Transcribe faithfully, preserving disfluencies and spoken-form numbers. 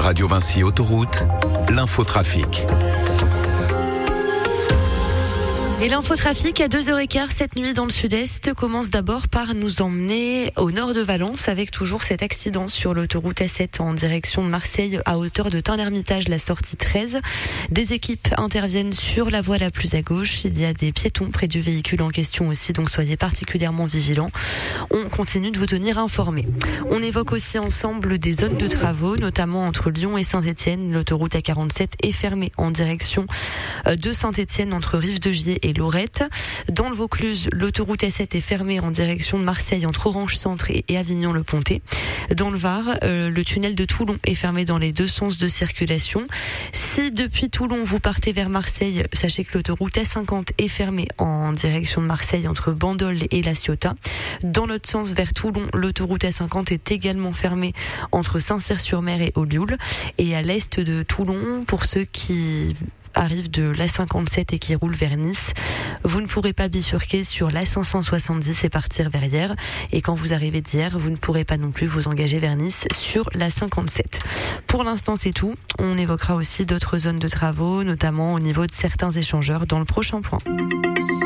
Radio Vinci Autoroute, l'infotrafic. Et l'infotrafic à deux heures quinze cette nuit dans le sud-est commence d'abord par nous emmener au nord de Valence avec toujours cet accident sur l'autoroute A sept en direction de Marseille à hauteur de Tain-l'Hermitage, la sortie treize. Des équipes interviennent sur la voie la plus à gauche. Il y a des piétons près du véhicule en question aussi, donc soyez particulièrement vigilants. On continue de vous tenir informés. On évoque aussi ensemble des zones de travaux, notamment entre Lyon et Saint-Étienne. L'autoroute A quarante-sept est fermée en direction de Saint-Étienne entre Rive-de-Gier et Lorette. Dans le Vaucluse, l'autoroute A sept est fermée en direction de Marseille entre Orange Centre et Avignon-le-Pontet. Dans le Var, euh, le tunnel de Toulon est fermé dans les deux sens de circulation. Si depuis Toulon vous partez vers Marseille, sachez que l'autoroute A cinquante est fermée en direction de Marseille entre Bandol et La Ciotat. Dans l'autre sens vers Toulon, l'autoroute A cinquante est également fermée entre Saint-Cyr-sur-Mer et Ollioules. Et à l'est de Toulon, pour ceux qui arrive de l'A cinquante-sept et qui roule vers Nice, vous ne pourrez pas bifurquer sur l'A cinq cent soixante-dix et partir vers Hyères. Et quand vous arrivez d'Hyères, vous ne pourrez pas non plus vous engager vers Nice sur l'A cinquante-sept. Pour l'instant, c'est tout. On évoquera aussi d'autres zones de travaux, notamment au niveau de certains échangeurs dans le prochain point.